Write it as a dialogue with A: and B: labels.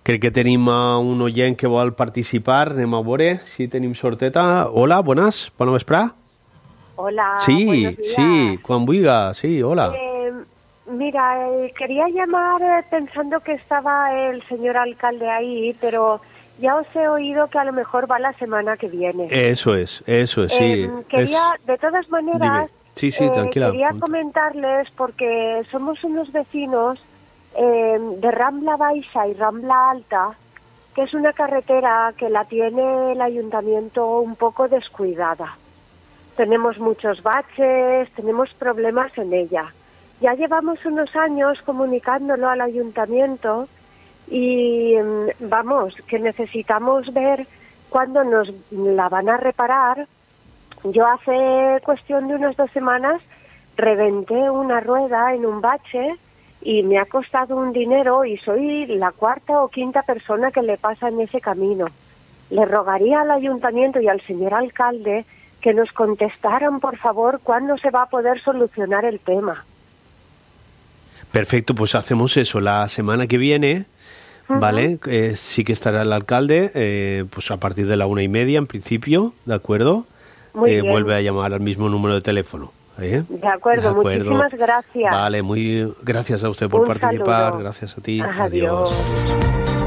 A: Crec que tenim un oient que vol participar. Anem a veure si tenim sorteta. Hola, bones, bona vesprà.
B: Hola,
A: Sí,
B: buenos días.
A: sí, quan vulga, sí, hola.
B: Mira, quería llamar pensando que estaba el señor alcalde ahí, pero ya os he oído que a lo mejor va la semana que viene.
A: Eso es, sí.
B: Quería, de todas maneras,
A: Dime. Sí, tranquila.
B: quería comentarles, porque somos unos vecinos de Rambla Baixa y Rambla Alta, que es una carretera que la tiene el ayuntamiento un poco descuidada. Tenemos muchos baches, tenemos problemas en ella. Ya llevamos unos años comunicándolo al ayuntamiento y vamos, que necesitamos ver cuándo nos la van a reparar. Yo hace cuestión de unas 2 semanas reventé una rueda en un bache y me ha costado un dinero y soy la 4ª o 5ª persona que le pasa en ese camino. Le rogaría al ayuntamiento y al señor alcalde que nos contestaran, por favor, cuándo se va a poder solucionar el tema.
A: Perfecto, pues hacemos eso la semana que viene, ¿vale? Sí que estará el alcalde, pues a partir de la 1:30 en principio, ¿de acuerdo?
B: Muy bien.
A: Vuelve a llamar al mismo número de teléfono.
B: De acuerdo, muchísimas gracias.
A: Vale, muy gracias a usted por participar,
B: saludo.
A: gracias a ti.
B: Adiós.